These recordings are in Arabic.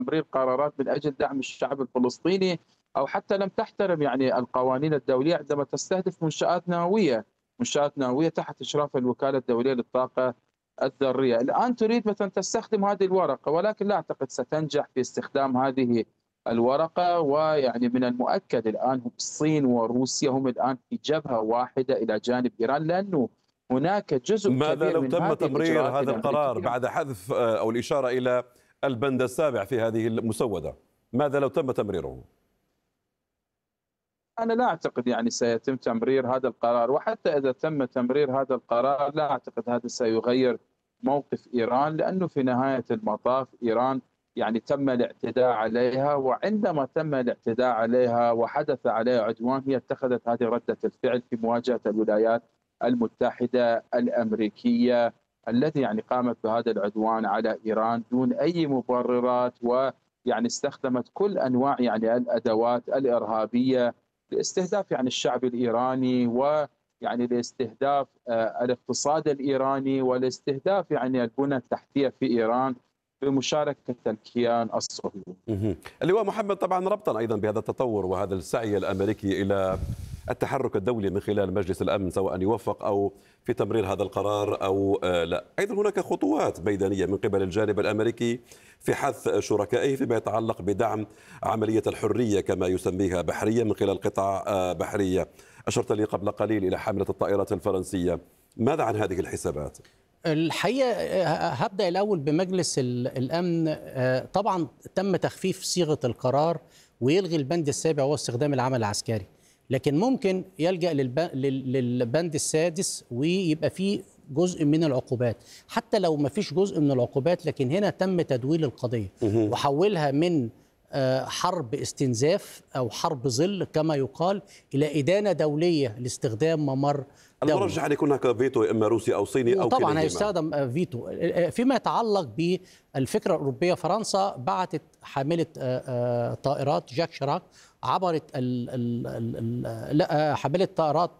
تمرير قرارات من أجل دعم الشعب الفلسطيني، أو حتى لم تحترم يعني القوانين الدولية عندما تستهدف منشآت نووية تحت إشراف الوكالة الدولية للطاقة الذرية. الآن تريد مثلا تستخدم هذه الورقة، ولكن لا أعتقد ستنجح في استخدام هذه الورقة. ويعني من المؤكد الآن الصين وروسيا هم الآن في جبهة واحدة إلى جانب إيران، لأنه هناك جزء ماذا كبير لو من تم هذه تمرير الإجراءات هذا القرار الأمريكية. بعد حذف أو الإشارة إلى البند السابع في هذه المسودة؟ ماذا لو تم تمريره؟ أنا لا أعتقد يعني سيتم تمرير هذا القرار، وحتى إذا تم تمرير هذا القرار لا أعتقد هذا سيغير موقف إيران، لأنه في نهاية المطاف إيران يعني تم الاعتداء عليها، وعندما تم الاعتداء عليها وحدث عليها عدوان هي اتخذت هذه ردة الفعل في مواجهة الولايات المتحدة الأمريكية التي يعني قامت بهذا العدوان على إيران دون أي مبررات، ويعني استخدمت كل أنواع يعني الأدوات الإرهابية لاستهداف يعني الشعب الإيراني، ويعني لاستهداف الاقتصاد الإيراني، ولاستهداف يعني البنى التحتية في إيران بمشاركة الكيان الصهيوني. اللواء محمد، طبعا ربطا أيضا بهذا التطور وهذا السعي الأمريكي إلى التحرك الدولي من خلال مجلس الأمن، سواء أن يوفق أو في تمرير هذا القرار أو لا، أيضا هناك خطوات ميدانية من قبل الجانب الأمريكي في حث شركائه فيما يتعلق بدعم عملية الحرية كما يسميها بحرية من خلال قطع بحرية. أشرت لي قبل قليل إلى حاملة الطائرات الفرنسية، ماذا عن هذه الحسابات؟ الحقيقة هبدأ الأول بمجلس الأمن. طبعا تم تخفيف صيغة القرار ويلغي البند السابع وهو استخدام العمل العسكري، لكن ممكن يلجأ للبند السادس ويبقى فيه جزء من العقوبات، حتى لو ما فيش جزء من العقوبات لكن هنا تم تدويل القضية وحولها من حرب استنزاف أو حرب ظل كما يقال إلى إدانة دولية لاستخدام ممر دولي. المرجح أن يكون هناك فيتو إما روسي أو صيني أو طبعا كليهما. هيستخدم فيتو. فيما يتعلق بالفكرة الأوروبية، فرنسا بعتت حاملة طائرات جاك شراك، عبرت حاملة طائرات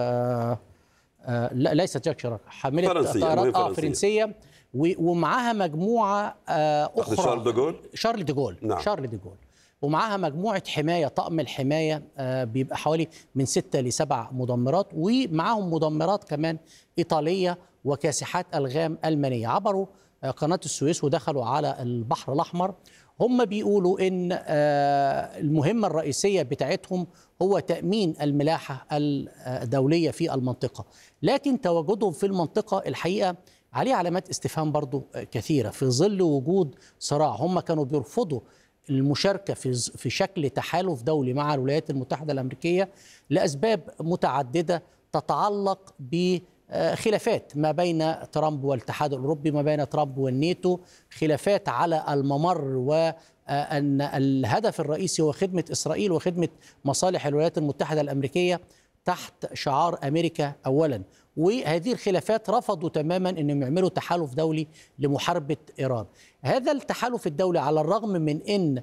لا ليست جاك شراك، حاملة طائرات فرنسية ومعها مجموعة أخرى شارل دي جول. نعم. شارل دي جول ومعها مجموعة حماية، طقم الحماية بيبقى حوالي من 6 ل 7 مدمرات، ومعهم مدمرات كمان إيطالية وكاسحات ألغام ألمانية. عبروا قناة السويس ودخلوا على البحر الأحمر. هم بيقولوا إن المهمة الرئيسية بتاعتهم هو تأمين الملاحة الدولية في المنطقة، لكن تواجدهم في المنطقة الحقيقة عليه علامات استفهام برضو كثيرة في ظل وجود صراع. هم كانوا بيرفضوا المشاركة في شكل تحالف دولي مع الولايات المتحدة الأمريكية لأسباب متعددة تتعلق بخلافات ما بين ترامب والاتحاد الأوروبي، ما بين ترامب والناتو، خلافات على الممر، وأن الهدف الرئيسي هو خدمة إسرائيل وخدمة مصالح الولايات المتحدة الأمريكية تحت شعار أمريكا أولا. وهذه الخلافات رفضوا تماما أنهم يعملوا تحالف دولي لمحاربة إيران. هذا التحالف الدولي على الرغم من أن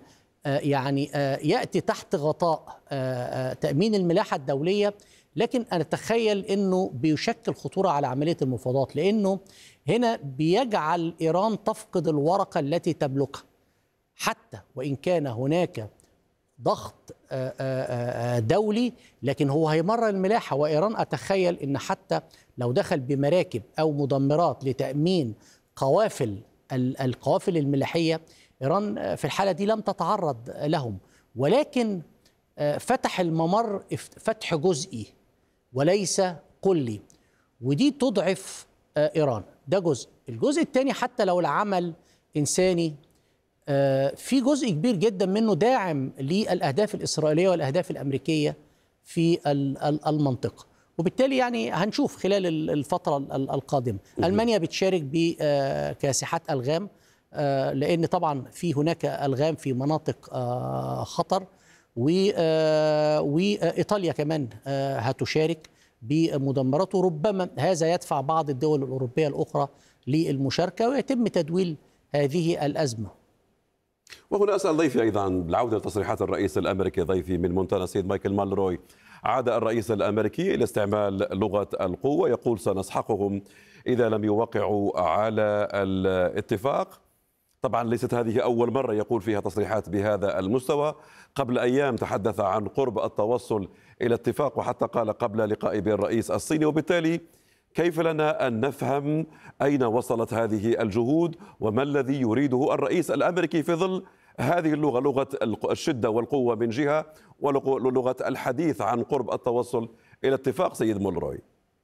يأتي تحت غطاء تأمين الملاحة الدولية، لكن أنا أتخيل أنه بيشكل خطورة على عملية المفاوضات، لأنه هنا بيجعل إيران تفقد الورقة التي تملكها، حتى وإن كان هناك ضغط دولي، لكن هو هيمرر الملاحة. وإيران أتخيل أن حتى لو دخل بمراكب أو مدمرات لتأمين القوافل الملاحية، إيران في الحالة دي لم تتعرض لهم، ولكن فتح الممر فتح جزئي وليس كلي، ودي تضعف إيران. ده جزء. الجزء الثاني، حتى لو العمل إنساني، في جزء كبير جدا منه داعم للأهداف الإسرائيلية والأهداف الأمريكية في المنطقة، وبالتالي يعني هنشوف خلال الفترة القادمة. ألمانيا بتشارك بكاسحات ألغام، لأن طبعا في هناك ألغام في مناطق خطر، وإيطاليا كمان هتشارك بمدمرات، وربما هذا يدفع بعض الدول الأوروبية الأخرى للمشاركة ويتم تدويل هذه الأزمة. وهنا أسأل ضيفي أيضا بالعودة لتصريحات الرئيس الأمريكي، ضيفي من مونتانا السيد مايكل مالروي. عاد الرئيس الأمريكي إلى استعمال لغة القوة، يقول سنسحقهم إذا لم يوقعوا على الاتفاق. طبعا ليست هذه أول مرة يقول فيها تصريحات بهذا المستوى. قبل أيام تحدث عن قرب التوصل إلى اتفاق، وحتى قال قبل لقائه بالرئيس الصيني. وبالتالي كيف لنا أن نفهم أين وصلت هذه الجهود وما الذي يريده الرئيس الأمريكي في ظل هذه اللغة، لغة الشدة والقوة من جهة، ولغة الحديث عن قرب التوصل إلى اتفاق سيد مولروي؟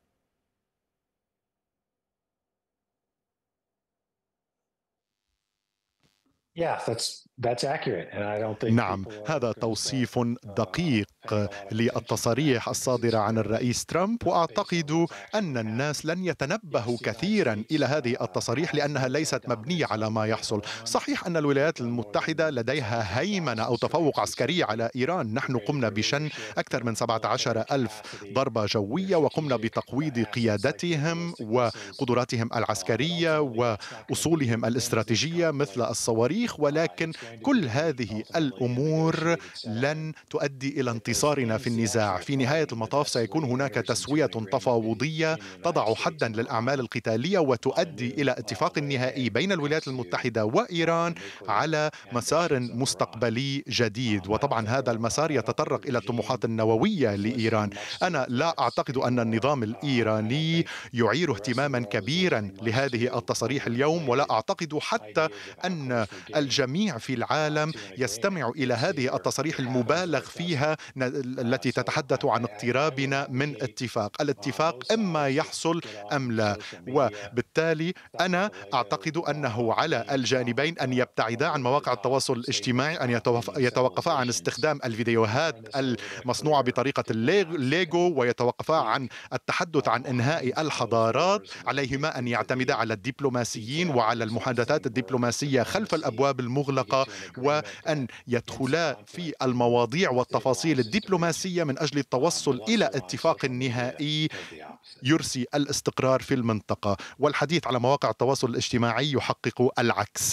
نعم، هذا توصيف دقيق للتصاريح الصادرة عن الرئيس ترامب، وأعتقد أن الناس لن يتنبهوا كثيرا إلى هذه التصاريح لأنها ليست مبنية على ما يحصل. صحيح أن الولايات المتحدة لديها هيمنة أو تفوق عسكري على إيران. نحن قمنا بشن أكثر من 17,000 ضربة جوية، وقمنا بتقويض قيادتهم وقدراتهم العسكرية وأصولهم الاستراتيجية مثل الصواريخ، ولكن كل هذه الأمور لن تؤدي إلى انتصارنا في النزاع. في نهاية المطاف سيكون هناك تسوية تفاوضية تضع حدا للأعمال القتالية وتؤدي إلى اتفاق نهائي بين الولايات المتحدة وإيران على مسار مستقبلي جديد. وطبعا هذا المسار يتطرق إلى الطموحات النووية لإيران. أنا لا أعتقد أن النظام الإيراني يعير اهتماما كبيرا لهذه التصاريح اليوم، ولا أعتقد حتى أن الجميع في العالم يستمع إلى هذه التصاريح المبالغ فيها التي تتحدث عن اقترابنا من اتفاق. الاتفاق إما يحصل أم لا، وبالتالي أنا أعتقد أنه على الجانبين أن يبتعدا عن مواقع التواصل الاجتماعي، أن يتوقفا عن استخدام الفيديوهات المصنوعة بطريقة الليغو، ويتوقفا عن التحدث عن إنهاء الحضارات. عليهما أن يعتمدا على الدبلوماسيين وعلى المحادثات الدبلوماسية خلف الأبواب المغلقة، وأن يدخلا في المواضيع والتفاصيل الدبلوماسية من أجل التوصل إلى اتفاق نهائي يرسي الاستقرار في المنطقة. والحديث على مواقع التواصل الاجتماعي يحقق العكس.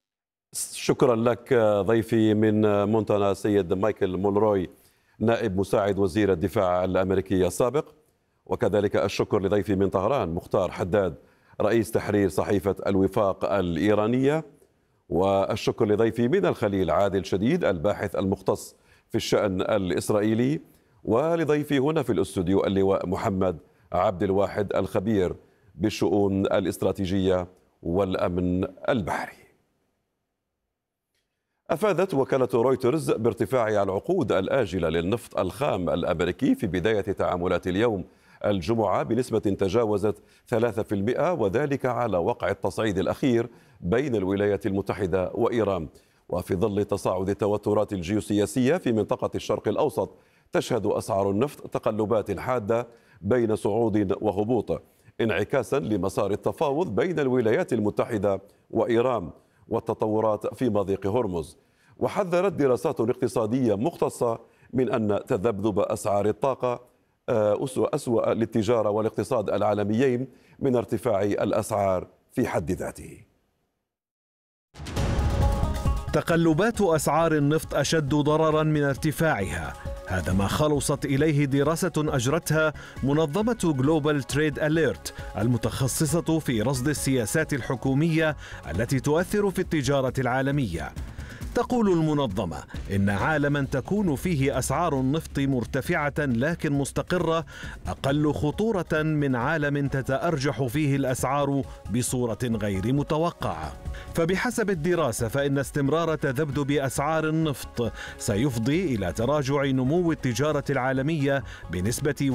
شكرا لك ضيفي من مونتانا سيد مايكل مولروي، نائب مساعد وزير الدفاع الأمريكي السابق. وكذلك الشكر لضيفي من طهران مختار حداد، رئيس تحرير صحيفة الوفاق الإيرانية. والشكر لضيفي من الخليل عادل شديد، الباحث المختص في الشأن الإسرائيلي. ولضيفي هنا في الاستوديو اللواء محمد عبد الواحد، الخبير بالشؤون الاستراتيجية والأمن البحري. أفادت وكالة رويترز بارتفاع العقود الآجلة للنفط الخام الأمريكي في بداية تعاملات اليوم الجمعة بنسبة تجاوزت 3%، وذلك على وقع التصعيد الأخير بين الولايات المتحدة وإيران. وفي ظل تصاعد التوترات الجيوسياسية في منطقة الشرق الأوسط، تشهد أسعار النفط تقلبات حادة بين صعود وهبوط، انعكاسا لمسار التفاوض بين الولايات المتحدة وإيران والتطورات في مضيق هرمز. وحذرت دراسات اقتصادية مختصة من أن تذبذب أسعار الطاقة أسوأ للتجارة والاقتصاد العالميين من ارتفاع الأسعار في حد ذاته. تقلبات أسعار النفط أشد ضررا من ارتفاعها، هذا ما خلصت إليه دراسة أجرتها منظمة جلوبال تريد أليرت المتخصصة في رصد السياسات الحكومية التي تؤثر في التجارة العالمية. تقول المنظمة إن عالما تكون فيه أسعار النفط مرتفعة لكن مستقرة أقل خطورة من عالم تتأرجح فيه الأسعار بصورة غير متوقعة. فبحسب الدراسة فإن استمرار تذبذب أسعار النفط سيفضي إلى تراجع نمو التجارة العالمية بنسبة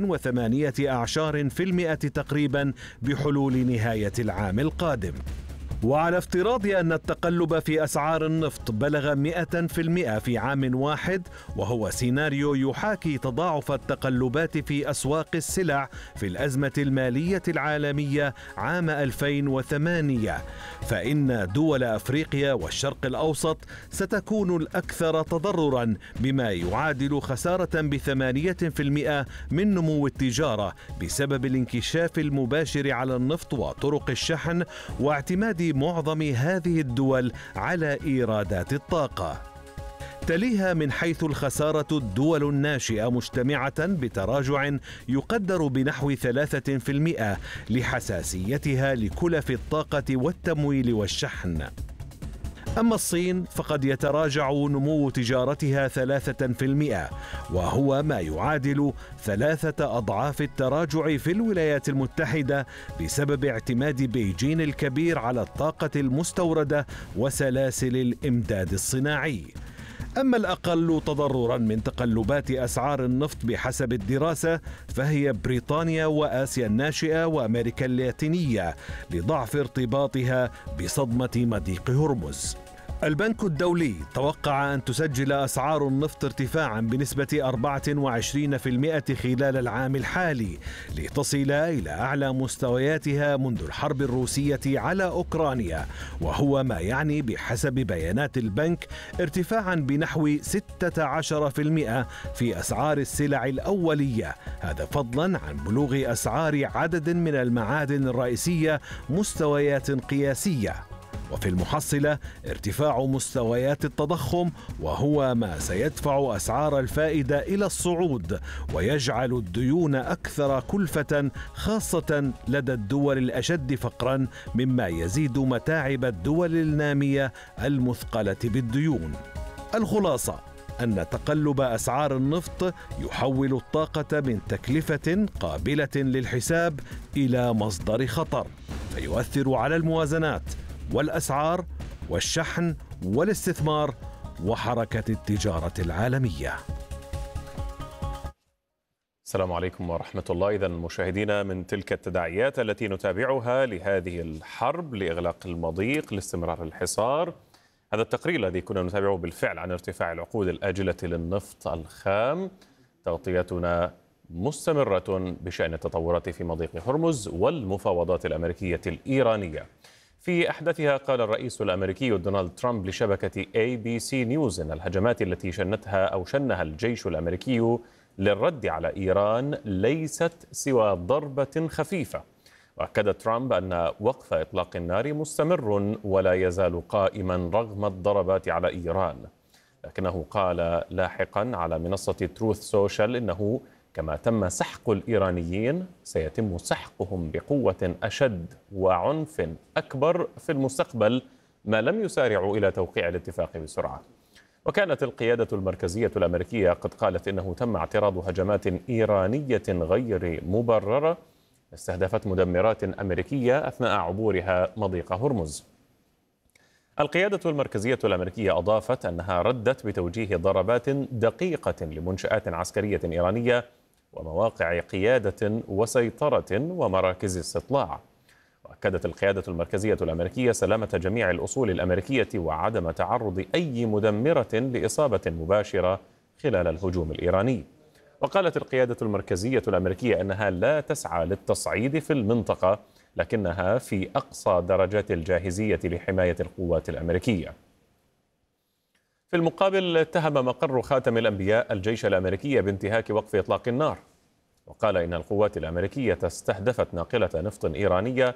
1.8% تقريبا بحلول نهاية العام القادم. وعلى افتراض أن التقلب في أسعار النفط بلغ 100% في عام واحد، وهو سيناريو يحاكي تضاعف التقلبات في أسواق السلع في الأزمة المالية العالمية عام 2008، فإن دول أفريقيا والشرق الأوسط ستكون الأكثر تضررا، بما يعادل خسارة ب8% من نمو التجارة بسبب الانكشاف المباشر على النفط وطرق الشحن واعتماد معظم هذه الدول على إيرادات الطاقة. تليها من حيث الخسارة الدول الناشئة مجتمعة بتراجع يقدر بنحو 3% لحساسيتها لكلف الطاقة والتمويل والشحن. أما الصين فقد يتراجع نمو تجارتها 3%، وهو ما يعادل 3 أضعاف التراجع في الولايات المتحدة بسبب اعتماد بيجين الكبير على الطاقة المستوردة وسلاسل الإمداد الصناعي. أما الأقل تضرراً من تقلبات أسعار النفط بحسب الدراسة فهي بريطانيا وآسيا الناشئة وأمريكا اللاتينية لضعف ارتباطها بصدمة مضيق هرمز. البنك الدولي توقع أن تسجل أسعار النفط ارتفاعاً بنسبة 24% خلال العام الحالي، لتصل إلى أعلى مستوياتها منذ الحرب الروسية على أوكرانيا، وهو ما يعني بحسب بيانات البنك ارتفاعاً بنحو 16% في أسعار السلع الأولية، هذا فضلاً عن بلوغ أسعار عدد من المعادن الرئيسية مستويات قياسية. وفي المحصلة ارتفاع مستويات التضخم، وهو ما سيدفع أسعار الفائدة إلى الصعود ويجعل الديون أكثر كلفة، خاصة لدى الدول الأشد فقرا، مما يزيد متاعب الدول النامية المثقلة بالديون. الخلاصة أن تقلب أسعار النفط يحول الطاقة من تكلفة قابلة للحساب إلى مصدر خطر، فيؤثر على الموازنات والأسعار والشحن والاستثمار وحركة التجارة العالمية. السلام عليكم ورحمة الله. إذن مشاهدينا، من تلك التداعيات التي نتابعها لهذه الحرب، لإغلاق المضيق، لاستمرار الحصار، هذا التقرير الذي كنا نتابعه بالفعل عن ارتفاع العقود الآجلة للنفط الخام. تغطيتنا مستمرة بشأن التطورات في مضيق هرمز والمفاوضات الأمريكية الإيرانية. في أحدثها قال الرئيس الأمريكي دونالد ترامب لشبكة ABC نيوز أن الهجمات التي شنها الجيش الأمريكي للرد على إيران ليست سوى ضربة خفيفة. وأكد ترامب أن وقف إطلاق النار مستمر ولا يزال قائما رغم الضربات على إيران، لكنه قال لاحقا على منصة تروث سوشيال إنه كما تم سحق الإيرانيين سيتم سحقهم بقوة أشد وعنف أكبر في المستقبل ما لم يسارعوا إلى توقيع الاتفاق بسرعة. وكانت القيادة المركزية الأمريكية قد قالت إنه تم اعتراض هجمات إيرانية غير مبررة استهدفت مدمرات أمريكية أثناء عبورها مضيق هرمز. القيادة المركزية الأمريكية أضافت أنها ردت بتوجيه ضربات دقيقة لمنشآت عسكرية إيرانية ومواقع قيادة وسيطرة ومراكز استطلاع. وأكدت القيادة المركزية الأمريكية سلامة جميع الأصول الأمريكية وعدم تعرض أي مدمرة لإصابة مباشرة خلال الهجوم الإيراني. وقالت القيادة المركزية الأمريكية أنها لا تسعى للتصعيد في المنطقة، لكنها في أقصى درجات الجاهزية لحماية القوات الأمريكية. في المقابل اتهم مقر خاتم الأنبياء الجيش الأمريكي بانتهاك وقف إطلاق النار، وقال إن القوات الأمريكية استهدفت ناقلة نفط إيرانية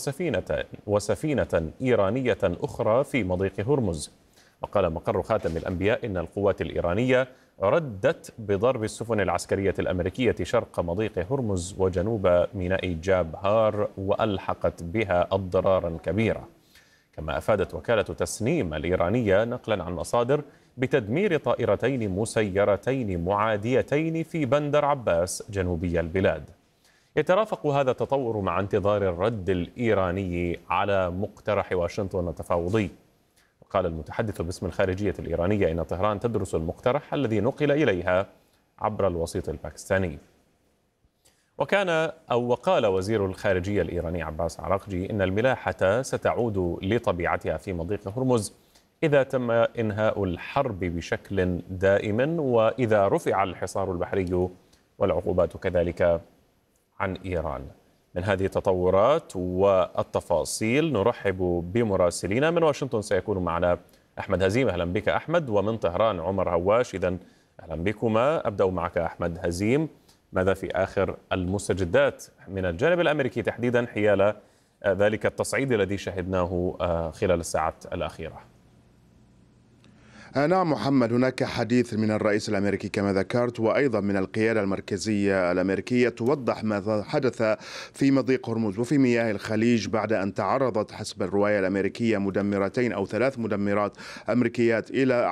وسفينة إيرانية أخرى في مضيق هرمز. وقال مقر خاتم الأنبياء إن القوات الإيرانية ردت بضرب السفن العسكرية الأمريكية شرق مضيق هرمز وجنوب ميناء جابهار وألحقت بها أضرارا كبيرة. كما أفادت وكالة تسنيم الإيرانية نقلا عن مصادر بتدمير طائرتين مسيرتين معاديتين في بندر عباس جنوبي البلاد. يترافق هذا التطور مع انتظار الرد الإيراني على مقترح واشنطن التفاوضي. قال المتحدث باسم الخارجية الإيرانية إن طهران تدرس المقترح الذي نقل إليها عبر الوسيط الباكستاني. وقال وزير الخارجية الإيراني عباس عراقجي إن الملاحة ستعود لطبيعتها في مضيق هرمز إذا تم إنهاء الحرب بشكل دائم وإذا رفع الحصار البحري والعقوبات كذلك عن إيران. من هذه التطورات والتفاصيل نرحب بمراسلينا من واشنطن. سيكون معنا أحمد هزيم. أهلا بك أحمد. ومن طهران عمر هواش. إذن أهلا بكما. أبدأ معك أحمد هزيم، ماذا في آخر المستجدات من الجانب الأمريكي تحديدا حيال ذلك التصعيد الذي شهدناه خلال الساعات الأخيرة؟ نعم محمد، هناك حديث من الرئيس الأمريكي كما ذكرت، وأيضا من القيادة المركزية الأمريكية توضح ما حدث في مضيق هرمز وفي مياه الخليج بعد أن تعرضت حسب الرواية الأمريكية مدمرتين أو 3 مدمرات أمريكيات إلى